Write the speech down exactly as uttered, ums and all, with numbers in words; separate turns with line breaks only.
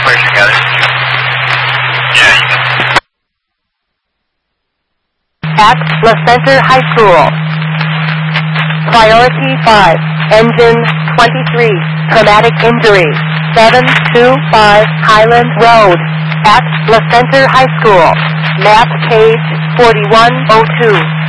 Clear together. Yeah, you can.
At La Center High School. Priority five, engine twenty-three, traumatic injury, seven two five Highland Road, at La Center High School. Map page forty-one oh two.